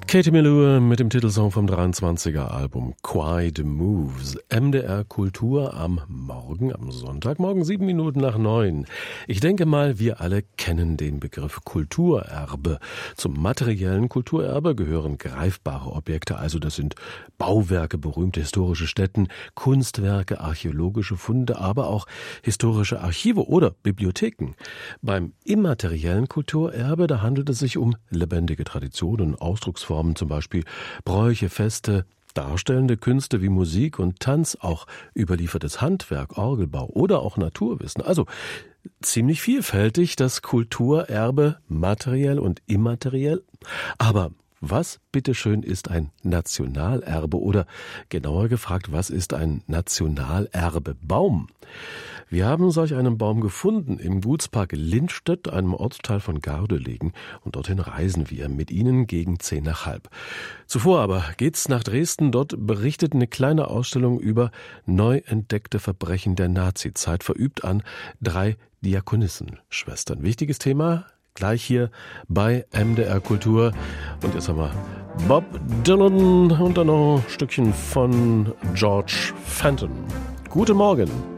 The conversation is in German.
Katie Melua mit dem Titelsong vom 23er Album Quiet Moves. MDR Kultur am Morgen, am Sonntagmorgen, 7:07. Ich denke mal, wir alle kennen den Begriff Kulturerbe. Zum materiellen Kulturerbe gehören greifbare Objekte, also das sind Bauwerke, berühmte historische Stätten, Kunstwerke, archäologische Funde, aber auch historische Archive oder Bibliotheken. Beim immateriellen Kulturerbe, da handelt es sich um lebendige Traditionen, Ausdrucksformen, zum Beispiel Bräuche, Feste, darstellende Künste wie Musik und Tanz, auch überliefertes Handwerk, Orgelbau oder auch Naturwissen. Also ziemlich vielfältig das Kulturerbe, materiell und immateriell. Aber was, bitteschön, ist ein Nationalerbe? Oder genauer gefragt, was ist ein Nationalerbebaum? Wir haben solch einen Baum gefunden im Gutspark Lindstedt, einem Ortsteil von Gardelegen. Und dorthin reisen wir mit Ihnen gegen 10:30. Zuvor aber geht's nach Dresden. Dort berichtet eine kleine Ausstellung über neu entdeckte Verbrechen der Nazizeit, verübt an 3 Diakonissenschwestern. Wichtiges Thema, gleich hier bei MDR Kultur. Und jetzt haben wir Bob Dylan und dann noch ein Stückchen von George Fenton. Guten Morgen.